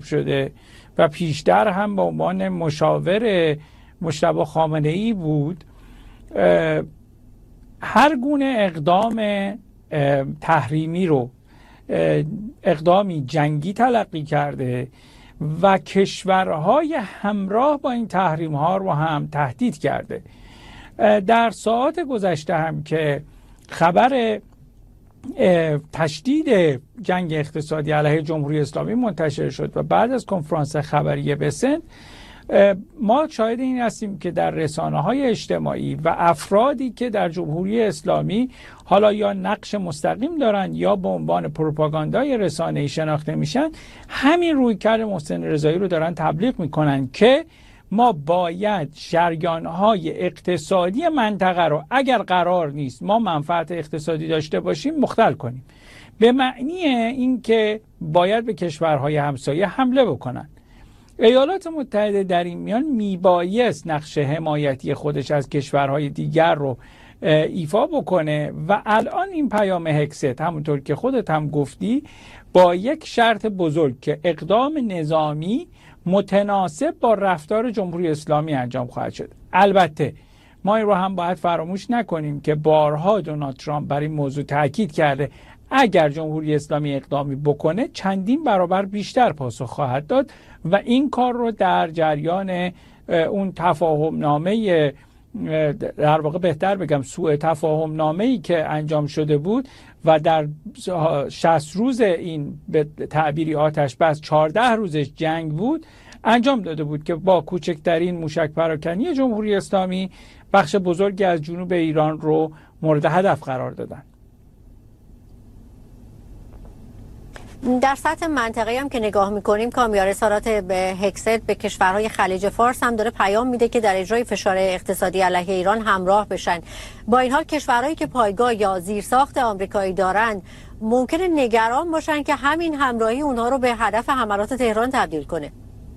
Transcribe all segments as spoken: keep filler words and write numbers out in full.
شده و پیشتر هم به عنوان مشاور مجتبی خامنه‌ای بود، هر گونه اقدام تحریمی رو اقدامی جنگی تلقی کرده و کشورهای همراه با این تحریم ها رو هم تهدید کرده. در ساعات گذشته هم که خبر تشدید جنگ اقتصادی علیه جمهوری اسلامی منتشر شد و بعد از کنفرانس خبری بسنت، ما شاهد این هستیم که در رسانه‌های اجتماعی و افرادی که در جمهوری اسلامی حالا یا نقش مستقیم دارن یا به عنوان پروپاگاندای رسانه‌ای شناخته میشن، همین رویکرد محسن رضایی رو دارن تبلیغ میکنن که ما باید شریان‌های اقتصادی منطقه رو اگر قرار نیست ما منفعت اقتصادی داشته باشیم مختل کنیم، به معنی این که باید به کشورهای همسایه حمله بکنن. ایالات متحده در این میان میبایست نقش حمایتی خودش از کشورهای دیگر رو ایفا بکنه و الان این پیام هکست همونطور که خودت هم گفتی با یک شرط بزرگ که اقدام نظامی متناسب با رفتار جمهوری اسلامی انجام خواهد شد. البته ما این رو هم باید فراموش نکنیم که بارها دونالد ترامپ بر این موضوع تاکید کرده اگر جمهوری اسلامی اقدامی بکنه چندین برابر بیشتر پاسخ خواهد داد و این کار رو در جریان اون تفاهم نامه، در واقع بهتر بگم سوء تفاهم نامه‌ای که انجام شده بود و در شصت روز این به تعبیری آتش بس چهارده روزش جنگ بود انجام داده بود که با کوچکترین موشک پراکنی جمهوری اسلامی بخش بزرگی از جنوب ایران رو مورد هدف قرار دادن. در سطح منطقه‌ای هم که نگاه می‌کنیم کامیار اظهارات به هکست به کشورهای خلیج فارس هم داره پیام میده که در اجرای فشار اقتصادی علیه ایران همراه بشن. با این حال کشورهایی که پایگاه یا زیرساخت آمریکایی دارند ممکنه نگران باشن که همین همراهی اونها رو به هدف حملات تهران تبدیل کنه.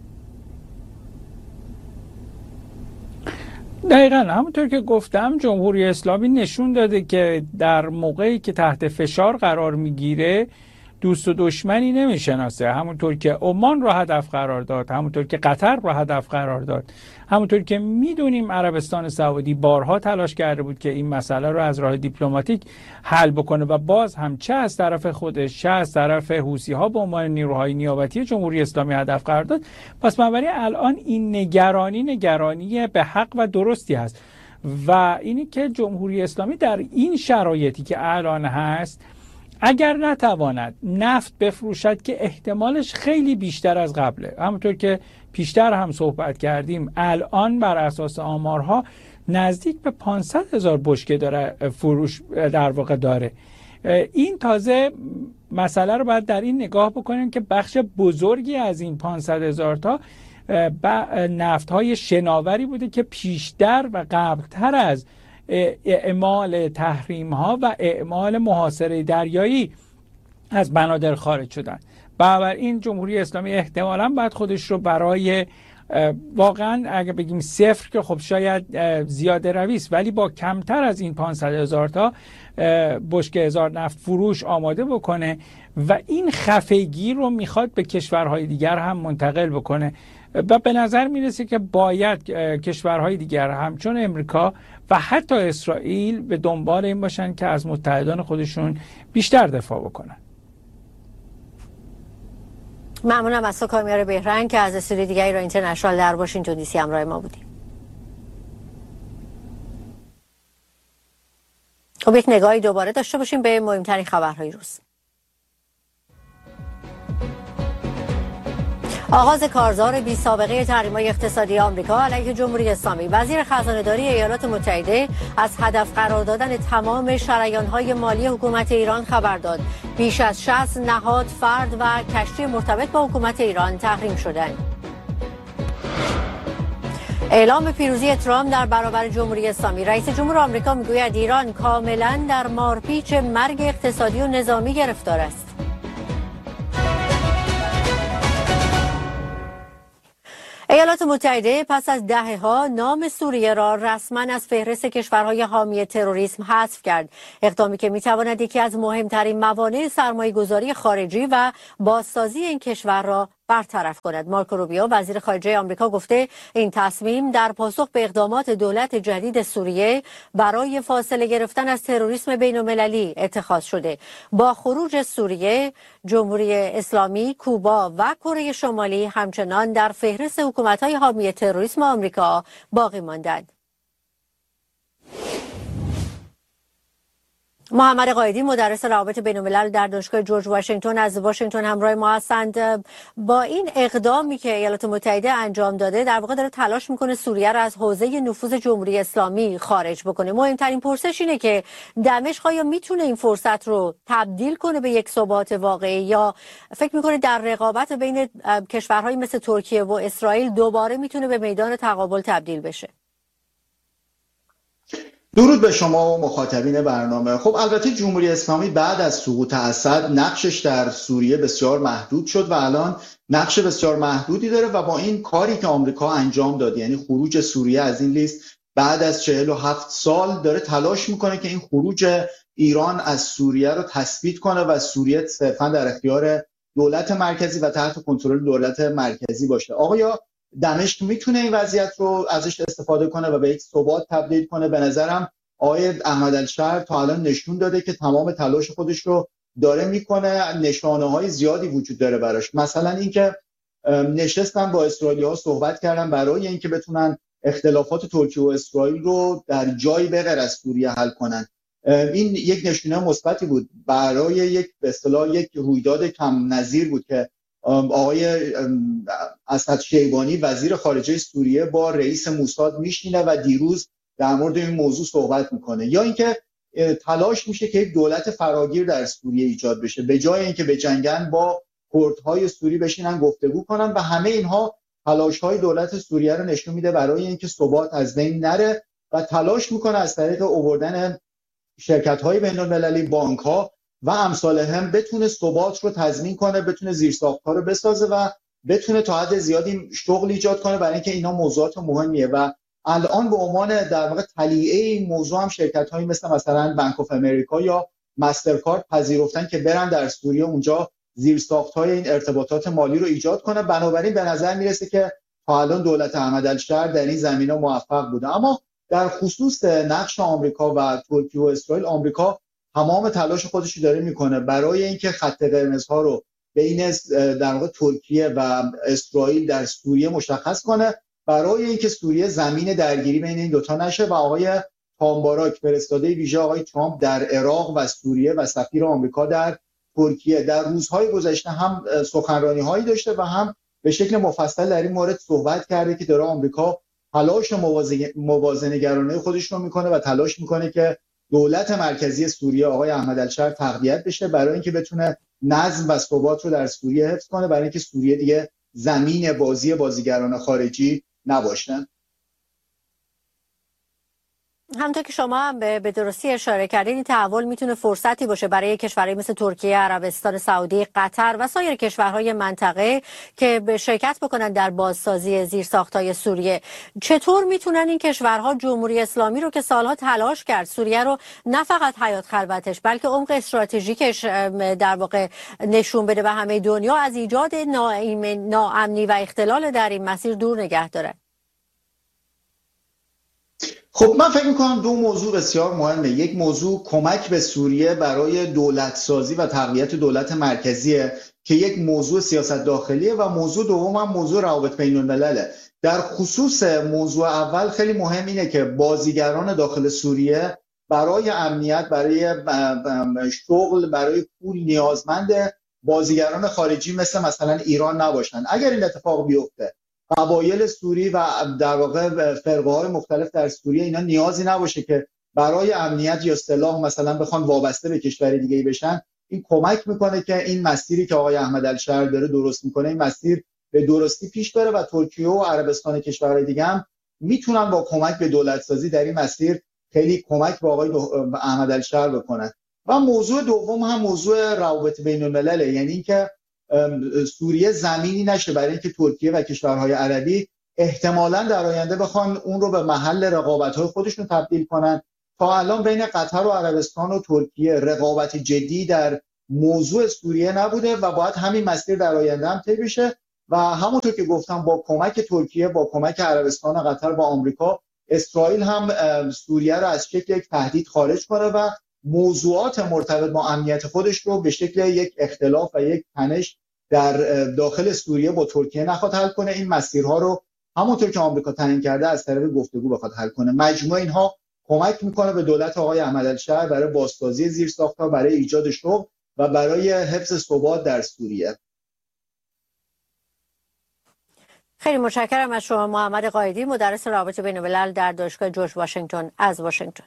دقیقاً همونطور که گفتم جمهوری اسلامی نشون داده که در موقعی که تحت فشار قرار میگیره دوست و دشمنی نمیشناسه. همونطور که عمان رو هدف قرار داد، همونطور که قطر رو هدف قرار داد، همونطور که میدونیم عربستان سعودی بارها تلاش کرده بود که این مسئله رو از راه دیپلماتیک حل بکنه و باز هم چه از طرف خودش چه از طرف حوثی ها به عنوان نیروهای نیابتی جمهوری اسلامی هدف قرار داد. پس بنابراین الان این نگرانی نگرانی به حق و درستی هست و اینی که جمهوری اسلامی در این شرایطی که الان هست اگر نتواند نفت بفروشد که احتمالش خیلی بیشتر از قبله، همونطور که پیشتر هم صحبت کردیم الان بر اساس آمارها نزدیک به پانصد هزار بشکه داره فروش در واقع داره. این تازه مسئله رو باید در این نگاه بکنیم که بخش بزرگی از این پانصد هزار تا نفت های شناوری بوده که پیشتر و قبلتر از اعمال تحریم ها و اعمال محاصره دریایی از بنادر خارج شدن. بنابراین جمهوری اسلامی احتمالاً باید خودش رو برای واقعا اگه بگیم صفر که خب شاید زیاده رویست، ولی با کمتر از این پانصد هزار تا بشکه هزار نفت فروش آماده بکنه و این خفگی رو میخواد به کشورهای دیگر هم منتقل بکنه و به نظر میرسه که باید کشورهای دیگر همچون امریکا و حتی اسرائیل به دنبال این باشن که از متحدان خودشون بیشتر دفاع بکنن. ممنونم از تو کامیار بهرنگ که از استودیو دیگه ایران اینترنشنال در واشنگتن دی سی همراه ما بودیم. خب یک نگاهی دوباره داشته باشیم به مهمترین خبرهای روز. آغاز کارزار بی سابقه تحریم‌های اقتصادی آمریکا علیه جمهوری اسلامی. وزیر خزانه‌داری ایالات متحده از هدف قرار دادن تمام شریان‌های مالی حکومت ایران خبر داد. بیش از شصت نهاد، فرد و کشتی مرتبط با حکومت ایران تحریم شدند. اعلام پیروزی ترامپ در برابر جمهوری اسلامی. رئیس جمهور آمریکا میگوید ایران کاملا در مارپیچ مرگ اقتصادی و نظامی گرفتار است. ایالات متحده پس از دهه‌ها نام سوریه را رسما از فهرست کشورهای حامی تروریسم حذف کرد. اقدامی که می‌تواند یکی از مهمترین موانع سرمایه‌گذاری خارجی و بازسازی این کشور را برطرف کند. مارکو روبیو وزیر خارجه آمریکا گفته این تصمیم در پاسخ به اقدامات دولت جدید سوریه برای فاصله گرفتن از تروریسم بین‌المللی اتخاذ شده. با خروج سوریه، جمهوری اسلامی، کوبا و کره شمالی همچنان در فهرست حکومت‌های حامی تروریسم آمریکا باقی ماندند. محمد قائدی مدرس روابط بین‌الملل در دانشگاه جورج واشنگتن از واشنگتن همراه ما هستند. با این اقدامی که ایالات متحده انجام داده در واقع داره تلاش میکنه سوریه را از حوزه نفوذ جمهوری اسلامی خارج بکنه. مهمترین پرسش اینه که دمشق آیا میتونه این فرصت رو تبدیل کنه به یک ثبات واقعی یا فکر میکنه در رقابت بین کشورهای مثل ترکیه و اسرائیل دوباره میتونه به میدان تقابل تبدیل بشه؟ درود به شما و مخاطبین برنامه. خب البته جمهوری اسلامی بعد از سقوط اسد نقشش در سوریه بسیار محدود شد و الان نقش بسیار محدودی داره و با این کاری که آمریکا انجام داد، یعنی خروج سوریه از این لیست بعد از چهل و هفت سال، داره تلاش میکنه که این خروج ایران از سوریه رو تثبیت کنه و سوریه صرفا در اختیار دولت مرکزی و تحت کنترل دولت مرکزی باشه. آقا دمشق میتونه این وضعیت رو ازش استفاده کنه و به یک ثبات تبدیل کنه؟ به نظرم آقای احمد الشر تا الان نشون داده که تمام تلاش خودش رو داره میکنه. نشانه های زیادی وجود داره براش، مثلا اینکه نشستن با اسرائیلی ها صحبت کردن برای اینکه بتونن اختلافات ترکیه و اسرائیل رو در جایی به غیر از سوریه حل کنن. این یک نشونه مثبتی بود برای یک به اصطلاح یک رویداد کم نظیر بود که آقای اسد شیبانی وزیر خارجه سوریه با رئیس موساد میشینه و دیروز در مورد این موضوع صحبت میکنه. یا اینکه تلاش میشه که یک دولت فراگیر در سوریه ایجاد بشه، به جای اینکه به جنگن با کردهای سوری بشینن گفتگو کنن، و همه اینها تلاش‌های دولت سوریه رو نشون میده برای اینکه ثبات از بین نره و تلاش میکنه از طریق آوردن شرکت‌های بین‌المللی، بانک‌ها و امثال هم بتونه ثبات رو تضمین کنه، بتونه زیرساخت‌ها رو بسازه و بتونه تا حد زیادی شغل ایجاد کنه، برای اینکه اینا موضوعات مهمیه. و الان به عنوان در واقع تلیعه این موضوع هم شرکت‌هایی مثل مثلا بانک آف امریکا یا مسترکارد پذیرفتن که برن در سوریه اونجا زیرساخت‌های این ارتباطات مالی رو ایجاد کنه. بنابراین به نظر میرسه که تا الان دولت احمد الشر در این زمینه موفق بوده. اما در خصوص نقش آمریکا و ترکیه و اسرائیل، آمریکا تمام تلاش خودش داره میکنه برای اینکه خط قرمزها رو بین در واقع ترکیه و اسرائیل در سوریه مشخص کنه، برای اینکه سوریه زمین درگیری بین این دوتا نشه. و آقای تام باراک، فرستاده ویژه آقای ترامپ در عراق و سوریه و سفیر آمریکا در ترکیه، در روزهای گذشته هم سخنرانی‌هایی داشته و هم به شکل مفصل در این مورد صحبت کرده که داره آمریکا تلاش موازنه‌گرانه خودش رو میکنه و تلاش میکنه که دولت مرکزی سوریه آقای احمد الشر تقویت بشه برای اینکه بتونه نظم و ثبات رو در سوریه حفظ کنه، برای اینکه سوریه دیگه زمین بازی بازیگران خارجی نباشن. همونطور که شما هم به درستی اشاره کردین، این تحول میتونه فرصتی باشه برای کشورهای مثل ترکیه، عربستان سعودی، قطر و سایر کشورهای منطقه که به شرکت بکنن در بازسازی زیرساخت‌های سوریه. چطور میتونن این کشورها جمهوری اسلامی رو که سالها تلاش کرد سوریه رو نه فقط حیات خلوتش بلکه عمق استراتژیکش در واقع نشون بده و همه دنیا از ایجاد ناامنی و اختلال در این مسیر دور نگه داره؟ خب من فکر میکنم دو موضوع بسیار مهمه. یک موضوع کمک به سوریه برای دولت سازی و تقویت دولت مرکزیه که یک موضوع سیاست داخلیه، و موضوع دوم هم موضوع روابط بین الملله. در خصوص موضوع اول خیلی مهم اینه که بازیگران داخل سوریه برای امنیت، برای شغل، برای پول نیازمند بازیگران خارجی مثل مثلا ایران نباشن. اگر این اتفاق بیفته، قبایل سوری و در واقع فرقه‌های مختلف در سوریه اینا نیازی نباشه که برای امنیت یا سلاح مثلا بخوان وابسته به کشور دیگه‌ای بشن، این کمک میکنه که این مسیری که آقای احمد الشر داره درست میکنه، این مسیر به درستی پیش بره و ترکیه و عربستان کشورهای دیگه هم میتونن با کمک به دولت سازی در این مسیر خیلی کمک به آقای احمد الشر بکنن. و موضوع دوم هم موضوع روابط بین الملله، یعنی اینکه سوریه زمینی نشه برای اینکه ترکیه و کشورهای عربی احتمالاً در آینده بخوان اون رو به محل رقابت‌های خودشون تبدیل کنن. تا الان بین قطر و عربستان و ترکیه رقابت جدی در موضوع سوریه نبوده و باید همین مسیر در آینده هم طی بشه. و همونطور که گفتم با کمک ترکیه، با کمک عربستان و قطر و آمریکا، اسرائیل هم سوریه رو از شکل یک تهدید خارج کنه و موضوعات مرتبط با امنیت خودش رو به شکل یک اختلاف و یک تنش در داخل سوریه با ترکیه نخواد حل کنه. این مسیرها رو همونطور که آمریکا تعیین کرده از طریق گفتگو بخواد حل کنه. مجموع اینها کمک میکنه به دولت آقای احمدالشهر برای بازسازی زیرساخت‌ها، برای ایجاد شغل و برای حفظ ثبات در سوریه. خیلی متشکرم از شما محمد قائدی، مدرس روابط بین‌الملل در دانشگاه جورج واشنگتن از واشنگتن.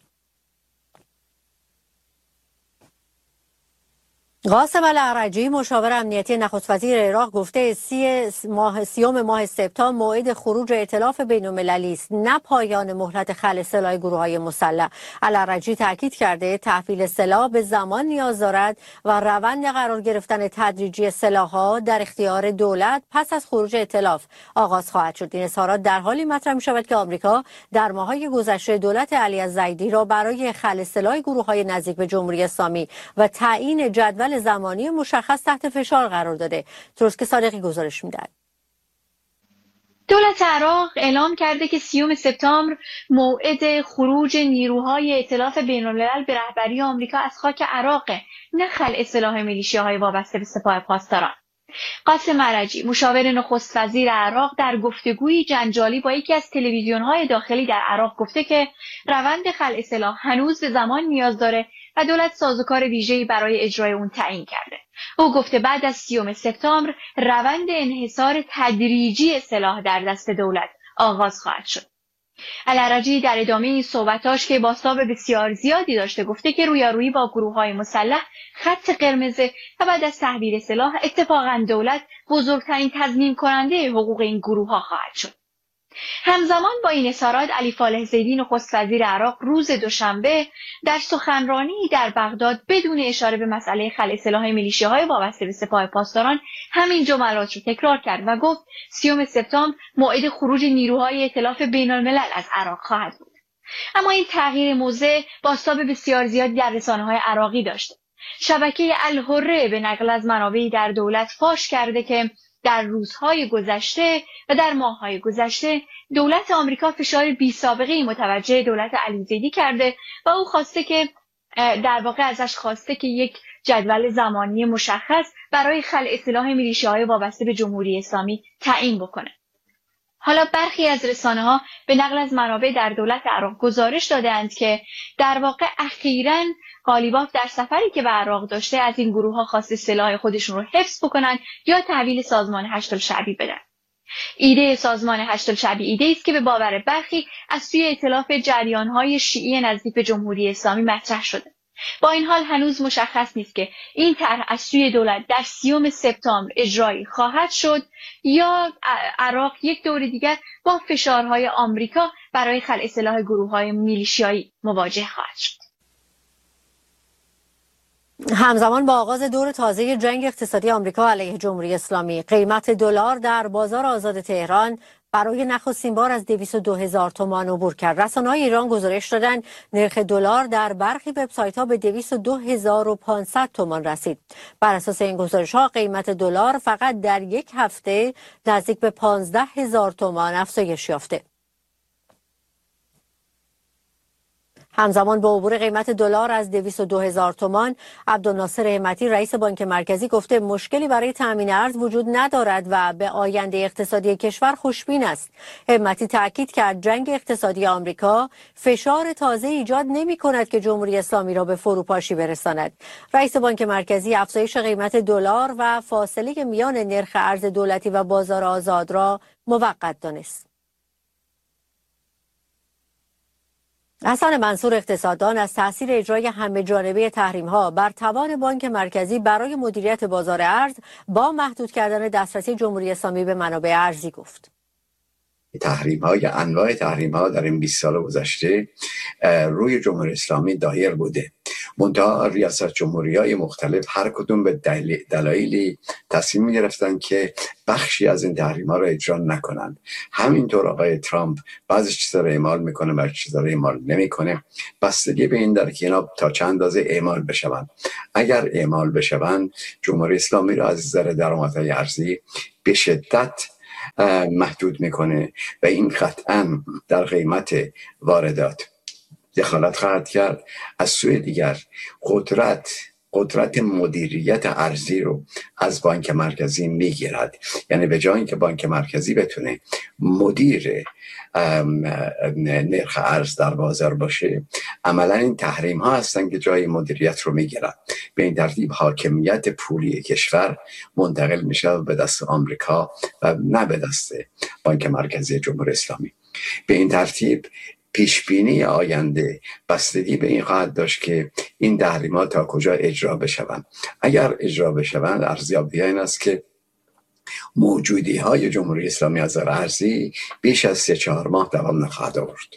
قاسم الاعرجی مشاور امنیتی نخست وزیر عراق گفته سی ماه سیوم ماه سپتامبر موعد خروج ائتلاف بین‌المللی است، نه پایان مهلت خلع سلاح گروه‌های مسلح. الاعرجی تاکید کرده تحویل سلاح به زمان نیاز دارد و روند قرار گرفتن تدریجی سلاح‌ها در اختیار دولت پس از خروج ائتلاف آغاز خواهد شد. این اظهارات در حالی مطرح می‌شود که آمریکا در ماه‌های گذشته دولت علی الزیدی را برای خلع سلاح گروه‌های نزدیک به جمهوری اسلامی و تعیین جدول زمانی مشخص تحت فشار قرار داده. ترسک صادقی گزارش می‌دهد. دولت عراق اعلام کرده که سیوم سپتامبر موعد خروج نیروهای ائتلاف بین‌الملل به رهبری آمریکا از خاک عراق، نه خلع سلاح میلیشیاهای وابسته به سپاه پاسداران. قاسم الاعرجی مشاور نخست وزیر عراق در گفتگویی جنجالی با یکی از تلویزیون‌های داخلی در عراق گفته که روند خلع سلاح هنوز به زمان نیاز داره و دولت سازوکار ویژه‌ای برای اجرای اون تعیین کرده. او گفته بعد از سیوم سپتامبر روند انحصار تدریجی سلاح در دست دولت آغاز خواهد شد. الاعرجی در ادامه این صحبتاش که بازتاب بسیار زیادی داشته گفته که رویارویی با گروه‌های مسلح خط قرمزه و بعد از تحویل سلاح اتفاقاً دولت بزرگترین تضمین کننده حقوق این گروه‌ها خواهد شد. همزمان با این اظهارات علی فالح زیدی نخست وزیر عراق روز دوشنبه در سخنرانی در بغداد بدون اشاره به مسئله خلع سلاح میلیشیاهای وابسته به سپاه پاسداران همین جملات رو تکرار کرد و گفت سیوم سپتامبر موعد خروج نیروهای ائتلاف بین‌الملل از عراق خواهد بود. اما این تغییر موضع بازتاب بسیار زیادی در رسانه‌های عراقی داشته. شبکه الحره به نقل از منابعی در دولت فاش کرده که در روزهای گذشته و در ماههای گذشته دولت آمریکا فشار بی سابقه‌ای متوجه دولت علی زیدی کرده و او خواسته که در واقع ازش خواسته که یک جدول زمانی مشخص برای خلع سلاح میلیشیاهای وابسته به جمهوری اسلامی تعیین بکنه. حالا برخی از رسانه‌ها به نقل از منابع در دولت عراق گزارش دادند که در واقع اخیراً قالیباف در سفری که به عراق داشته از این گروه‌ها خواسته سلاح خودشون رو حفظ بکنن یا تحویل سازمان هشت‌الشعبی بدن. ایده سازمان هشت‌الشعبی ایده است که به باور برخی از سوی ائتلاف جریان‌های شیعی نزدیک به جمهوری اسلامی مطرح شده. با این حال هنوز مشخص نیست که این طرح از سوی دولت در سیوم سپتامبر اجرایی خواهد شد یا عراق یک دور دیگر با فشارهای آمریکا برای خلع سلاح گروه‌های میلیشیایی مواجه خواهد شد. همزمان با آغاز دور تازه جنگ اقتصادی آمریکا علیه جمهوری اسلامی، قیمت دلار در بازار آزاد تهران برای نخستین بار از دویست و دو هزار تومان عبور کرد. رسانه‌های ایران گزارش دادند نرخ دلار در برخی وبسایت‌ها به دویست و دو هزار و پانصد تومان رسید. بر اساس این گزارش‌ها قیمت دلار فقط در یک هفته نزدیک به پانزده هزار تومان افزایش یافته. همزمان با عبور قیمت دلار از دویست و دو هزار تومان، عبدالناصر همتی رئیس بانک مرکزی گفته مشکلی برای تامین ارز وجود ندارد و به آینده اقتصادی کشور خوشبین است. همتی تاکید کرد جنگ اقتصادی آمریکا فشار تازه ایجاد نمی کند که جمهوری اسلامی را به فروپاشی برساند. رئیس بانک مرکزی افزایش قیمت دلار و فاصله میان نرخ ارز دولتی و بازار آزاد را موقت دانست. حسن منصور اقتصاددان از تاثیر اجرای همه جانبه تحریم‌ها بر توان بانک مرکزی برای مدیریت بازار ارز با محدود کردن دسترسی جمهوری اسلامی به منابع ارزی گفت. تحریم‌های انواع تحریم‌ها در این بیست سال گذشته روی جمهوری اسلامی دایر بوده. منتها ریاست جمهوری‌های مختلف هر کدوم به دلایلی تصمیم می‌گرفتن که بخشی از این تحریم‌ها رو اجرا نکنند. همینطور آقای ترامپ بعضی چیزا رو اعمال میکنه، بعضی چیزا رو اعمال نمیکنه. بستگی به این داره که اینا تا چند اندازه اعمال بشوند. اگر اعمال بشوند، جمهوری اسلامی رو از نظر درآمدهای ارزی به شدت محدود میکنه و این قطعا در قیمت واردات دخالت خواهد کرد. از سوی دیگر قدرت قدرت مدیریت ارزی رو از بانک مرکزی میگیرد. یعنی به جای اینکه بانک مرکزی بتونه مدیر نرخ ارز در بازار باشه، عملا این تحریم ها هستن که جای مدیریت رو میگیرن. به این ترتیب حاکمیت پولی کشور منتقل میشه به دست آمریکا و نه به دست بانک مرکزی جمهوری اسلامی. به این ترتیب پیشبینی آینده بستگی به این خواهد داشت که این تحریمات تا کجا اجرا بشوند. اگر اجرا بشوند، ارزیابی این است که موجودی های جمهوری اسلامی از ارزی بیش از سه چهار ماه دوام نخواهد آورد.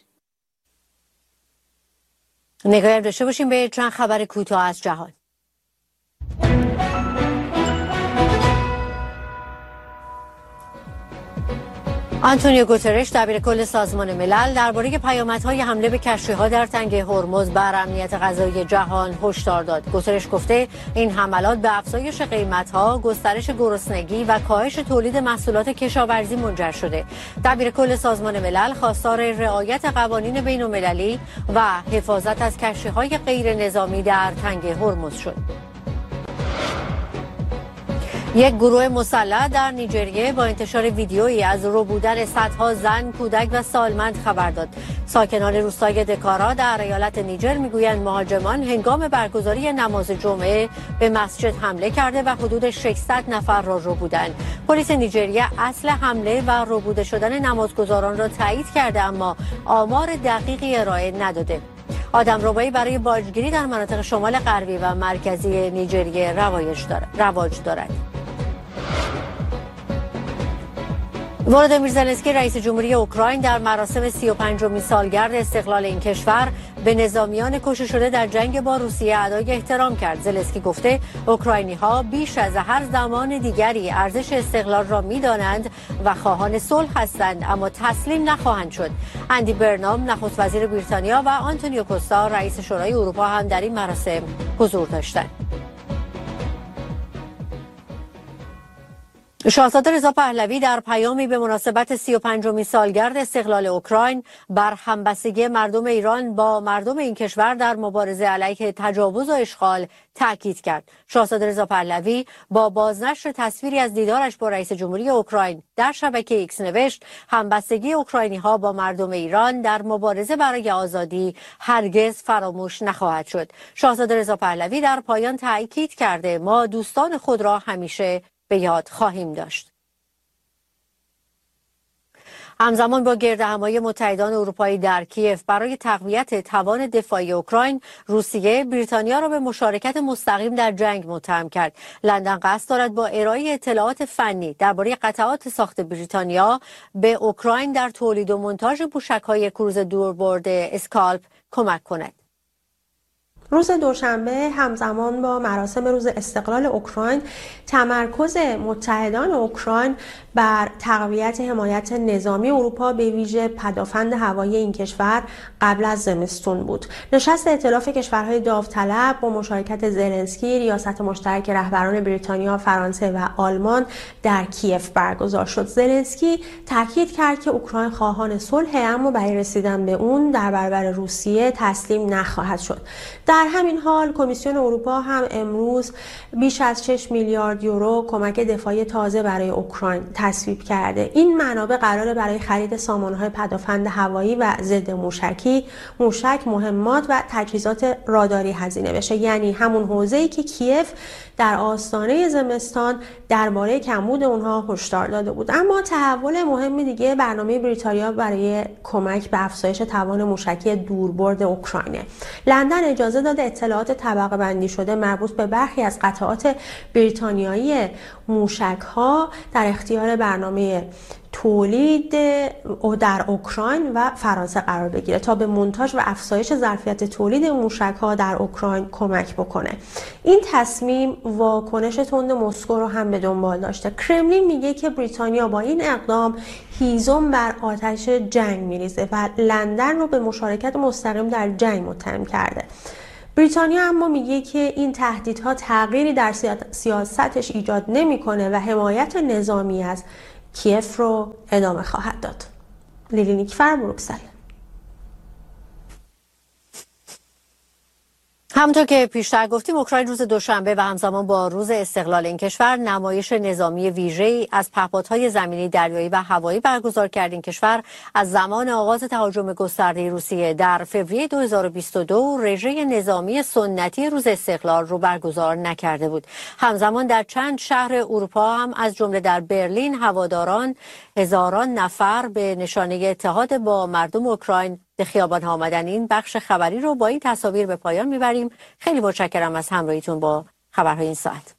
نگاهی داشته باشیم به چند خبر کوتاه از جهان. آنتونیو گوترش دبیرکل سازمان ملل درباره پیامدهای حمله به کشتی‌ها در تنگه هرمز بر امنیت غذایی جهان هشدار داد. گوترش گفته این حملات به افزایش قیمت‌ها، گسترش گرسنگی و کاهش تولید محصولات کشاورزی منجر شده. دبیرکل سازمان ملل خواستار رعایت قوانین بین‌المللی و حفاظت از کشتی‌های غیر نظامی در تنگه هرمز شد. یک گروه مسلح در نیجریه با انتشار ویدیویی از ربودن صدها زن، کودک و سالمند خبر داد. ساکنان روستای دکارا در ایالت نیجر میگویند مهاجمان هنگام برگزاری نماز جمعه به مسجد حمله کرده و حدود ششصد نفر را ربودند. پلیس نیجریه اصل حمله و ربوده شدن نمازگزاران را تایید کرده، اما آمار دقیقی ارائه نداده. آدمربایی برای باجگیری در مناطق شمال غربی و مرکزی نیجریه رواج دارد. رواج دارد. ولادیمیر زلنسکی رئیس جمهوری اوکراین در مراسم سی و پنجمین سالگرد استقلال این کشور به نظامیان کشته شده در جنگ با روسیه ادای احترام کرد. زلنسکی گفته اوکراینی‌ها بیش از هر زمان دیگری ارزش استقلال را می‌دانند و خواهان صلح هستند، اما تسلیم نخواهند شد. اندی برنام نخست وزیر بریتانیا و آنتونیو کوستا رئیس شورای اروپا هم در این مراسم حضور داشتند. شاهزاده رضا پهلوی در پیامی به مناسبت سی و پنجمین سالگرد استقلال اوکراین بر همبستگی مردم ایران با مردم این کشور در مبارزه علیه تجاوز و اشغال تاکید کرد. شاهزاده رضا پهلوی با بازنشر تصویری از دیدارش با رئیس جمهوری اوکراین در شبکه ایکس نوشت همبستگی اوکراینی‌ها با مردم ایران در مبارزه برای آزادی هرگز فراموش نخواهد شد. شاهزاده رضا پهلوی در پایان تاکید کرده ما دوستان خود را همیشه به یاد خواهیم داشت. همزمان با گردهمایی متحدان اروپایی در کیف برای تقویت توان دفاعی اوکراین، روسیه بریتانیا را به مشارکت مستقیم در جنگ متهم کرد. لندن قصد دارد با ارائه اطلاعات فنی درباره قطعات ساخت بریتانیا به اوکراین در تولید و مونتاژ موشک‌های کروز دوربرد اسکالپ کمک کند. روز دوشنبه همزمان با مراسم روز استقلال اوکراین، تمرکز متحدان اوکراین بر تقویت حمایت نظامی اروپا به ویژه پدافند هوایی این کشور قبل از زمستون بود. نشست ائتلاف کشورهای داوطلب با مشارکت زلنسکی، ریاست مشترک رهبران بریتانیا، فرانسه و آلمان در کیف برگزار شد. زلنسکی تاکید کرد که اوکراین خواهان صلح، اما برای رسیدن به اون در برابر روسیه تسلیم نخواهد شد. در همین حال کمیسیون اروپا هم امروز بیش از شش میلیارد یورو کمک دفاعی تازه برای اوکراین تصویب کرده. این منابع قراره برای خرید سامانه‌های پدافند هوایی و ضد موشکی، موشک، مهمات و تجهیزات راداری هزینه بشه. یعنی همون حوزه‌ای که کیف در آستانه زمستان درباره کمبود اونها هشدار داده بود. اما تحول مهم دیگه برنامه بریتانیا برای کمک به افزایش توان موشکی دوربرد اوکراینه. لندن اجازه داده اطلاعات طبقه بندی شده مربوط به برخی از قطعات بریتانیایی موشک‌ها در اختیار برنامه تولید در اوکراین و فرانسه قرار بگیره تا به مونتاژ و افزایش ظرفیت تولید موشک‌ها در اوکراین کمک بکنه. این تصمیم واکنش تند مسکو رو هم به دنبال داشته. کرملین میگه که بریتانیا با این اقدام هیزم بر آتش جنگ میریزه و لندن رو به مشارکت مستقیم در جنگ متهم کرده. بریتانیا اما میگه که این تهدیدها تغییری در سیاستش ایجاد نمیکنه و حمایت نظامی از کیف رو ادامه خواهد داد. لیلی نیکفر، بروکسل. همونطور که پیشتر گفتیم، اوکراین روز دوشنبه و همزمان با روز استقلال این کشور نمایش نظامی ویژه‌ای از پهپادهای زمینی، دریایی و هوایی برگزار کرد. این کشور از زمان آغاز تهاجم گسترده روسیه در فوریه دو هزار و بیست و دو رژه نظامی سنتی روز استقلال رو برگزار نکرده بود. همزمان در چند شهر اروپا هم از جمله در برلین هواداران هزاران نفر به نشانه اتحاد با مردم اوکراین به خیابان ها آمدن. این بخش خبری رو با این تصاویر به پایان میبریم. خیلی متشکرم از همراهیتون با خبرهای این ساعت.